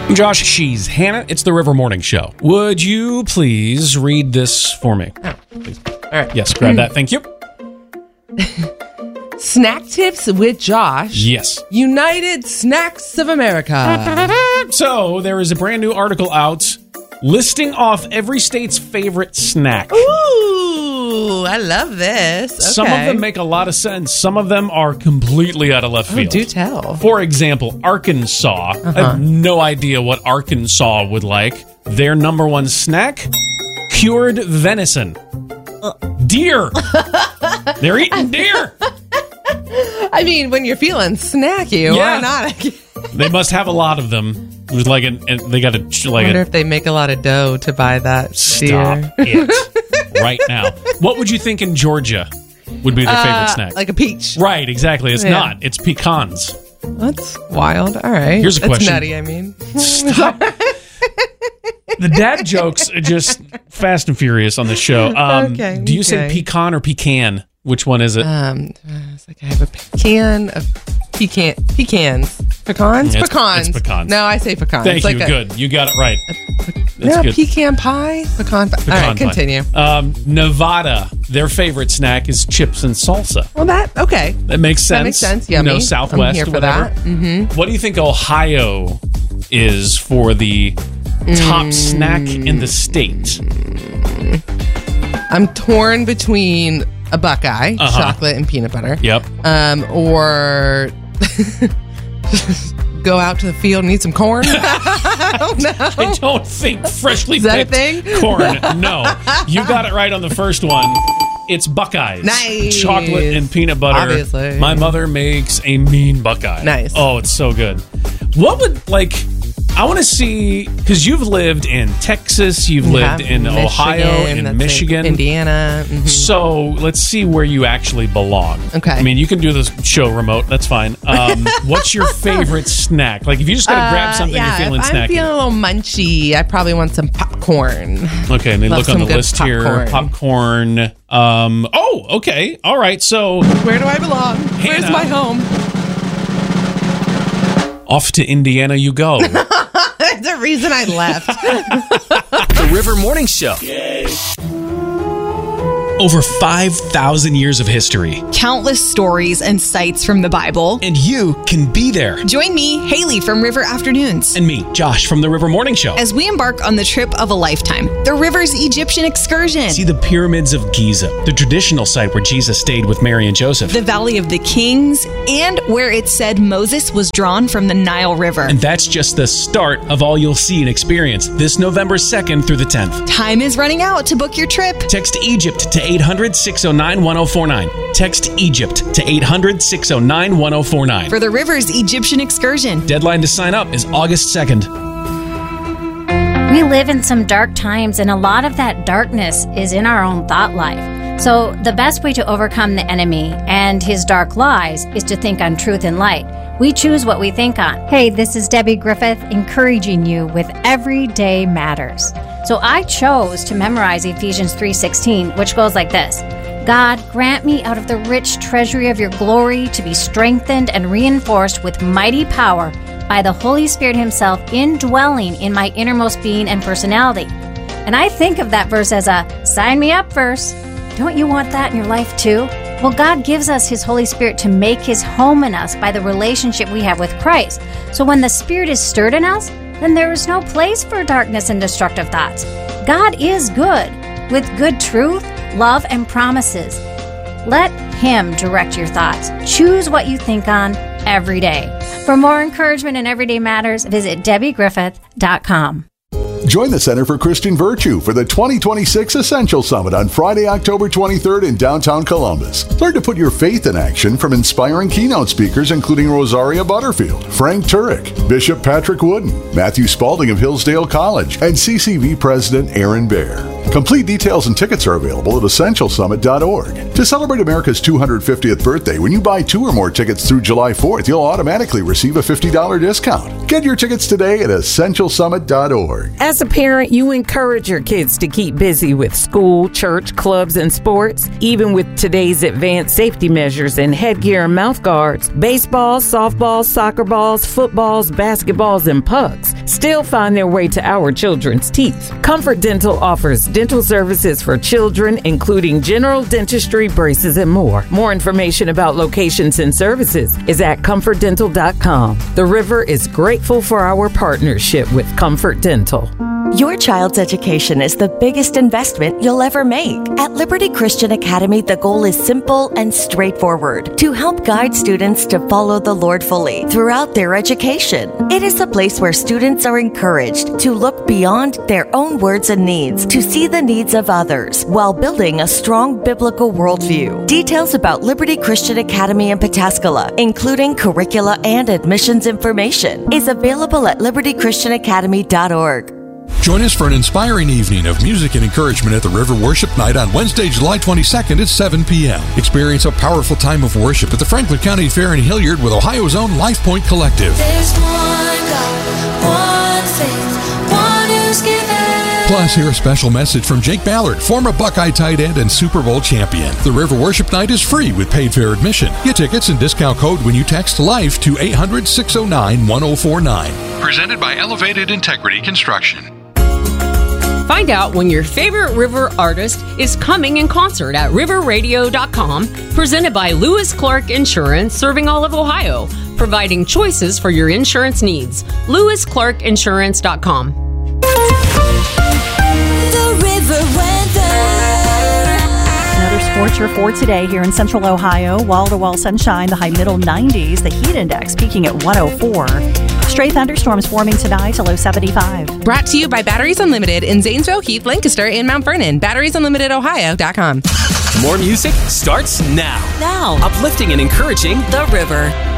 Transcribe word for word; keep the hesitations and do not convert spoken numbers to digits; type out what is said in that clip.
I'm Josh. She's Hannah. It's the River Morning Show. Would you please read this for me? Oh, please. All right. Yes, grab that. Thank you. Snack tips with Josh. Yes. United Snacks of America. So there is a brand new article out listing off every state's favorite snack. Ooh, I love this. Okay. Some of them make a lot of sense. Some of them are completely out of left Oh, field. do tell. For example, Arkansas. Uh-huh. I have no idea what Arkansas would like. Their number one snack? Cured venison. Deer. They're eating deer. I mean, when you're feeling snacky, Yeah. why not? They must have a lot of them. It was like an, and they got a I like wonder a if they make a lot of dough to buy that stop deer. it right now. What would you think in Georgia would be their favorite Uh, snack? Like a peach. Right, exactly. It's Yeah. not. It's pecans. That's wild. All right. Here's a That's question. nutty, I mean. Stop. The dad jokes are just fast and furious on the show. Um, Okay, do you say okay. pecan or pecan? Which one is it? Um, it's like I have a pecan, a pecan, pecans, pecans, It's- pecans. it's pecans. No, I say pecans. Thank It's like you. a- Good. You got it right. That's No, good. pecan pie, pecan pie. Pecan All right, pie. continue. Um, Nevada, their favorite snack is chips and salsa. Well, that okay. That makes sense. That makes sense. You Yummy. know, Southwest I'm here or for whatever. that. Mm-hmm. What do you think Ohio is for the top Mm. snack in the state? I'm torn between a Buckeye, Uh-huh. chocolate and peanut butter. Yep. Um, or go out to the field and eat some corn. I don't know. I don't think freshly Is that a picked thing? corn. No. You got it right on the first one. It's Buckeyes. Nice. Chocolate and peanut butter. Obviously. My mother makes a mean Buckeye. Nice. Oh, it's so good. What would, like, I want to see, because you've lived in Texas, you've lived Yeah, in Michigan, Ohio, in that's Michigan. Indiana. Mhm. So let's see where you actually belong. Okay. I mean, you can do this show remote. That's fine. Um, what's your favorite snack? Like, if you just got to grab Uh, something yeah, you're feeling if snacky. I'm feeling a little munchy, I probably want some popcorn. Okay, and then Love look on some the good list here. popcorn. Popcorn. Um, oh, okay. All right. So Where do I belong? Where's Hannah. my home? off to Indiana you go. That's the reason I left. The River Morning Show. Over five thousand years of history. Countless stories and sights from the Bible. And you can be there. Join me, Haley from River Afternoons, And me, Josh, from the River Morning Show. as we embark on the trip of a lifetime, the River's Egyptian excursion, See the pyramids of Giza, the traditional site where Jesus stayed with Mary and Joseph. the Valley of the Kings, and where it said Moses was drawn from the Nile River. And that's just the start of all you'll see and experience this November second through the tenth. Time is running out to book your trip. Text Egypt to eight hundred, six oh nine, one oh four nine. Text Egypt to eight hundred, six oh nine, one oh four nine. For the River's Egyptian excursion. Deadline to sign up is August second. We live in some dark times, and a lot of that darkness is in our own thought life. So, the best way to overcome the enemy and his dark lies is to think on truth and light. We choose what we think on. Hey, this is Debbie Griffith encouraging you with Everyday Matters. So, I chose to memorize Ephesians three sixteen, which goes like this: God, grant me out of the rich treasury of your glory to be strengthened and reinforced with mighty power by the Holy Spirit himself indwelling in my innermost being and personality. And I think of that verse as a sign me up verse. Don't you want that in your life too? Well, God gives us his Holy Spirit to make his home in us by the relationship we have with Christ. So when the Spirit is stirred in us, then there is no place for darkness and destructive thoughts. God is good, with good truth, love, and promises. Let him direct your thoughts. Choose what you think on every day. For more encouragement in Everyday Matters, visit debbie griffith dot com. Join the Center for Christian Virtue for the twenty twenty-six Essential Summit on Friday, October twenty-third in downtown Columbus. Learn to put your faith in action from inspiring keynote speakers including Rosaria Butterfield, Frank Turek, Bishop Patrick Wooden, Matthew Spalding of Hillsdale College, and C C V President Aaron Baer. Complete details and tickets are available at essential summit dot org. To celebrate America's two hundred fiftieth birthday, when you buy two or more tickets through July fourth, you'll automatically receive a fifty dollars discount. Get your tickets today at essential summit dot org. As a parent, you encourage your kids to keep busy with school, church, clubs, and sports. Even with today's advanced safety measures and headgear and mouth guards, baseballs, softballs, soccer balls, footballs, basketballs, and pucks, still find their way to our children's teeth. Comfort Dental offers dental services for children, including general dentistry, braces, and more. More information about locations and services is at comfort dental dot com. The River is grateful for our partnership with Comfort Dental. Your child's education is the biggest investment you'll ever make. At Liberty Christian Academy, the goal is simple and straightforward: to help guide students to follow the Lord fully throughout their education. It is a place where students are encouraged to look beyond their own words and needs, to see the needs of others, while building a strong biblical worldview. Details about Liberty Christian Academy in Pataskala, including curricula and admissions information, is available at liberty christian academy dot org. Join us for an inspiring evening of music and encouragement at the River Worship Night on Wednesday, July twenty-second at seven p.m. Experience a powerful time of worship at the Franklin County Fair in Hilliard with Ohio's own Life Point Collective. There's one God, one faith, one who's given. Plus, hear a special message from Jake Ballard, former Buckeye tight end and Super Bowl champion. The River Worship Night is free with paid fair admission. Get tickets and discount code when you text LIFE to eight hundred, six oh nine, one oh four nine. Presented by Elevated Integrity Construction. Find out when your favorite River artist is coming in concert at river radio dot com, presented by Lewis Clark Insurance, serving all of Ohio, providing choices for your insurance needs. lewis clark insurance dot com. The River weather. Another scorcher for today here in central Ohio. Wall-to-wall sunshine, the high middle nineties, the heat index peaking at one oh four. Stray thunderstorms forming tonight, a low seventy-five. Brought to you by Batteries Unlimited in Zanesville, Heath, Lancaster, and Mount Vernon. batteries unlimited ohio dot com. More music starts now. Now. Uplifting and encouraging The River.